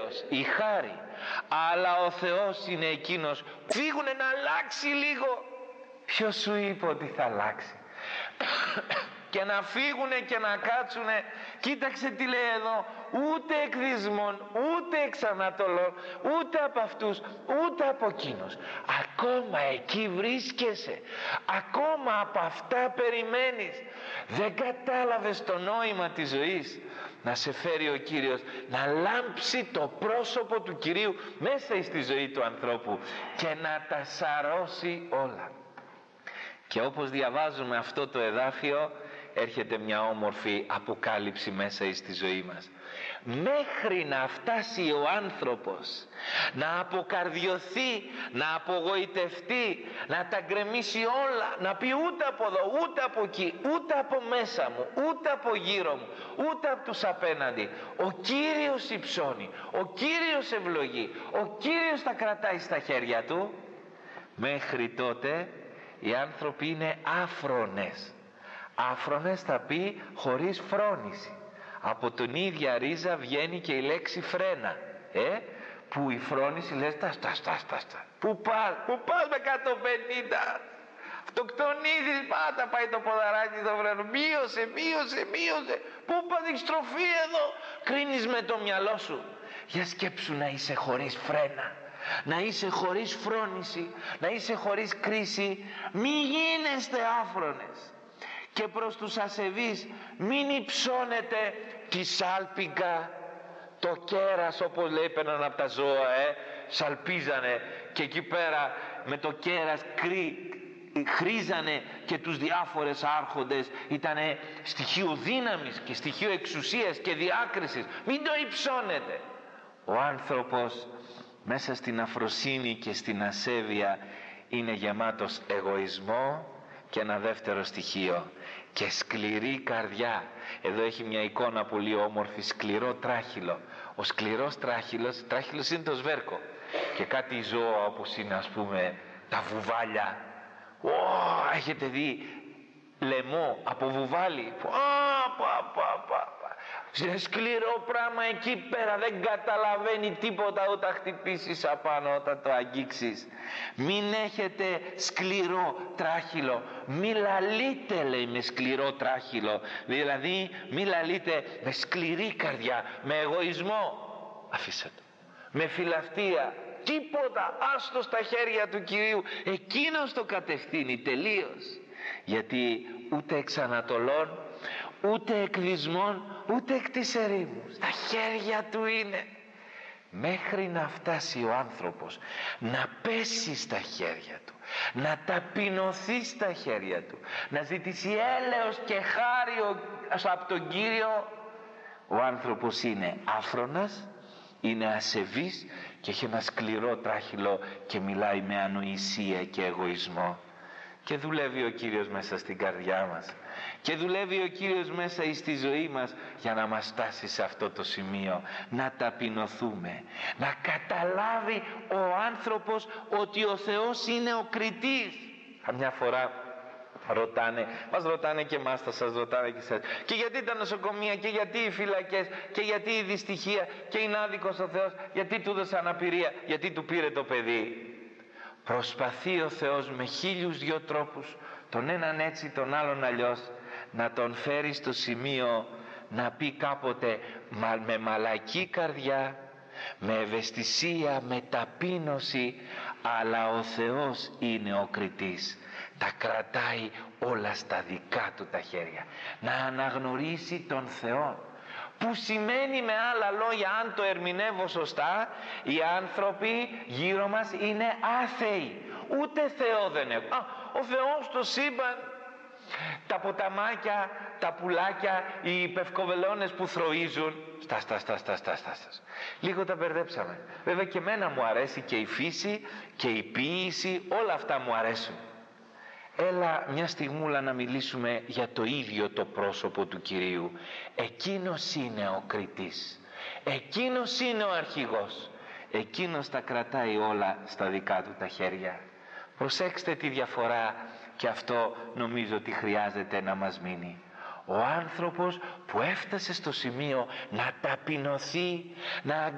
έλεος, η χάρη. Αλλά ο Θεός είναι εκείνος που φύγουνε να αλλάξει λίγο. Ποιος σου είπε ότι θα αλλάξει? Και να φύγουνε και να κάτσουνε. Κοίταξε τι λέει εδώ: ούτε εκδισμών, ούτε εξ Ανατολών, ούτε από αυτούς, ούτε από εκείνους. Ακόμα εκεί βρίσκεσαι, ακόμα από αυτά περιμένεις. Δεν κατάλαβες το νόημα της ζωής? Να σε φέρει ο Κύριος να λάμψει το πρόσωπο του Κυρίου μέσα στη ζωή του ανθρώπου και να τα σαρώσει όλα. Και όπως διαβάζουμε αυτό το εδάφιο, έρχεται μια όμορφη αποκάλυψη μέσα στη ζωή μας. Μέχρι να φτάσει ο άνθρωπος να αποκαρδιωθεί, να απογοητευτεί, να τα γκρεμίσει όλα, να πει ούτε από εδώ, ούτε από εκεί, ούτε από μέσα μου, ούτε από γύρω μου, ούτε από τους απέναντι. Ο Κύριος υψώνει, ο Κύριος ευλογεί, ο Κύριος τα κρατάει στα χέρια του. Μέχρι τότε οι άνθρωποι είναι άφρονες. Άφρονες θα πει χωρίς φρόνηση. Από την ίδια ρίζα βγαίνει και η λέξη φρένα, που η φρόνηση λες τα. Πού πας με 150? Αυτοκτονίζεις, πάτα πάει το ποδαράκι στο φρένο. Μείωσε. Πού πας, έχει στροφή εδώ? Κρίνεις με το μυαλό σου. Για σκέψου να είσαι χωρίς φρένα, να είσαι χωρίς φρόνηση, να είσαι χωρίς κρίση. Μη γίνεστε άφρονες. Και προς τους ασεβείς μην υψώνετε τη σάλπιγγα, το κέρας, όπως λέει, παίρναν από τα ζώα, σαλπίζανε και εκεί πέρα με το κέρας χρίζανε και τους διάφορες άρχοντες. Ήτανε στοιχείο δύναμης και στοιχείο εξουσίας και διάκρισης. Μην το υψώνετε. Ο άνθρωπος μέσα στην αφροσύνη και στην ασέβεια είναι γεμάτος εγωισμό και ένα δεύτερο στοιχείο, και σκληρή καρδιά. Εδώ έχει μια εικόνα πολύ όμορφη: σκληρό τράχυλο. Ο σκληρός τράχυλος είναι το σβέρκο, και κάτι ζώα όπως είναι, ας πούμε, τα βουβάλια. Έχετε δει λαιμό από βουβάλι? Σε σκληρό πράγμα εκεί πέρα, δεν καταλαβαίνει τίποτα όταν χτυπήσεις απάνω, όταν το αγγίξεις. Μην έχετε σκληρό τράχυλο. Μη λαλείτε, λέει, με σκληρό τράχυλο. Δηλαδή μη λαλείτε με σκληρή καρδιά, με εγωισμό. Αφήστε το. Με φιλαυτία. Τίποτα. Άστο στα χέρια του Κυρίου. Εκείνος το κατευθύνει τελείως. Γιατί ούτε εξ Ανατολών, ούτε εκδισμών, ούτε εκ της ερήμου. Στα χέρια του είναι. Μέχρι να φτάσει ο άνθρωπος να πέσει στα χέρια του, να ταπεινωθεί στα χέρια του, να ζητήσει έλεος και χάρη από τον Κύριο, ο άνθρωπος είναι άφρονας, είναι ασεβής και έχει ένα σκληρό τράχυλο και μιλάει με ανοησία και εγωισμό. Και δουλεύει ο Κύριος μέσα στην καρδιά μας, και δουλεύει ο Κύριος μέσα στη ζωή μας για να μας φτάσει σε αυτό το σημείο, να ταπεινωθούμε, να καταλάβει ο άνθρωπος ότι ο Θεός είναι ο κριτής. Καμιά φορά μας ρωτάνε και εμάς, θα σας ρωτάνε και εσάς, και γιατί τα νοσοκομεία, και γιατί οι φυλακές, και γιατί η δυστυχία, και είναι άδικος ο Θεός, γιατί του έδωσε αναπηρία, γιατί του πήρε το παιδί. Προσπαθεί ο Θεός με 1002 τρόπους, τον έναν έτσι, τον άλλον αλλιώς, να τον φέρει στο σημείο να πει κάποτε με μαλακή καρδιά, με ευαισθησία, με ταπείνωση, αλλά ο Θεός είναι ο κριτής. Τα κρατάει όλα στα δικά του τα χέρια. Να αναγνωρίσει τον Θεό, που σημαίνει με άλλα λόγια, αν το ερμηνεύω σωστά, οι άνθρωποι γύρω μας είναι άθεοι. Ούτε Θεό δεν έχουν. Ο Θεός στο σύμπαν, τα ποταμάκια, τα πουλάκια, οι πευκοβελώνες που θροίζουν, λίγο τα μπερδέψαμε. Βέβαια και εμένα μου αρέσει και η φύση και η ποίηση, όλα αυτά μου αρέσουν. Έλα μια στιγμούλα να μιλήσουμε για το ίδιο το πρόσωπο του Κυρίου. Εκείνος είναι ο κριτής, εκείνος είναι ο αρχηγός, εκείνος τα κρατάει όλα στα δικά του τα χέρια. Προσέξτε τη διαφορά, και αυτό νομίζω ότι χρειάζεται να μας μείνει. Ο άνθρωπος που έφτασε στο σημείο να ταπεινωθεί, να